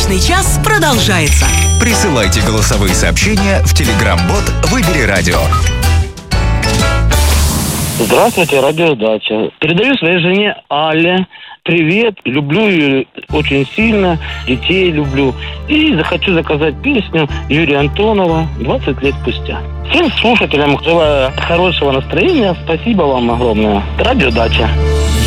Солнечный час продолжается. Присылайте голосовые сообщения в Telegram-бот «Выбери радио». Здравствуйте, радиодача. Передаю своей жене Алле привет. Люблю ее очень сильно, детей люблю. И хочу заказать песню Юрия Антонова «20 лет спустя». Всем слушателям желаю хорошего настроения. Спасибо вам огромное. Радиодача.